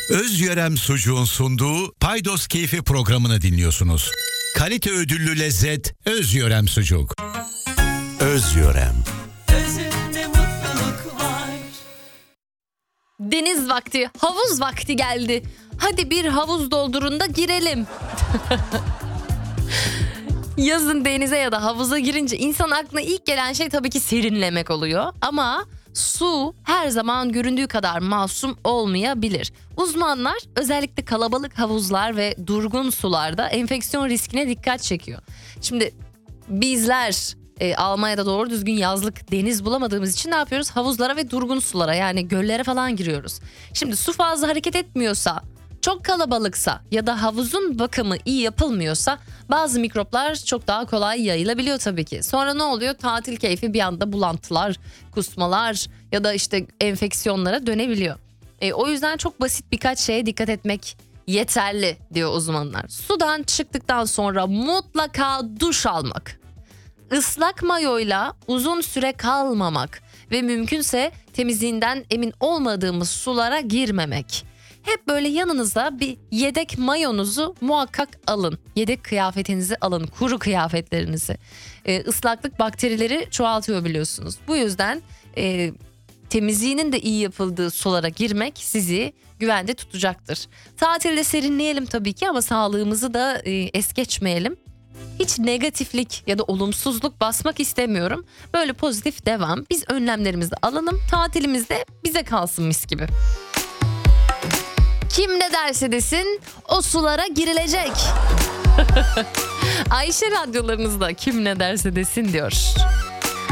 Özyörem Sucuğun sunduğu Paydos Keyfi programını dinliyorsunuz. Kalite ödüllü lezzet Özyörem Sucuk. Özyörem. Özünde mutluluk var. Deniz vakti, havuz vakti geldi. Hadi bir havuz doldurun da girelim. Yazın denize ya da havuza girince insan aklına ilk gelen şey tabii ki serinlemek oluyor. Ama su her zaman göründüğü kadar masum olmayabilir. Uzmanlar özellikle kalabalık havuzlar ve durgun sularda enfeksiyon riskine dikkat çekiyor. Şimdi bizler Almanya'da doğru düzgün yazlık deniz bulamadığımız için ne yapıyoruz? Havuzlara ve durgun sulara, yani göllere falan giriyoruz. Şimdi su fazla hareket etmiyorsa, çok kalabalıksa ya da havuzun bakımı iyi yapılmıyorsa bazı mikroplar çok daha kolay yayılabiliyor tabii ki. Sonra ne oluyor? Tatil keyfi bir anda bulantılar, kusmalar ya da işte enfeksiyonlara dönebiliyor. O yüzden çok basit birkaç şeye dikkat etmek yeterli diyor uzmanlar. Sudan çıktıktan sonra mutlaka duş almak. Islak mayoyla uzun süre kalmamak ve mümkünse temizliğinden emin olmadığımız sulara girmemek. Hep böyle yanınıza bir yedek mayonuzu muhakkak alın. Yedek kıyafetinizi alın, kuru kıyafetlerinizi. Islaklık bakterileri çoğaltıyor biliyorsunuz. Bu yüzden temizliğinin de iyi yapıldığı sulara girmek sizi güvende tutacaktır. Tatilde serinleyelim tabii ki ama sağlığımızı da es geçmeyelim. Hiç negatiflik ya da olumsuzluk basmak istemiyorum. Böyle pozitif devam. Biz önlemlerimizi alalım. Tatilimiz de bize kalsın mis gibi. Kim ne derse desin o sulara girilecek. Ayşe radyolarınızda kim ne derse desin diyor.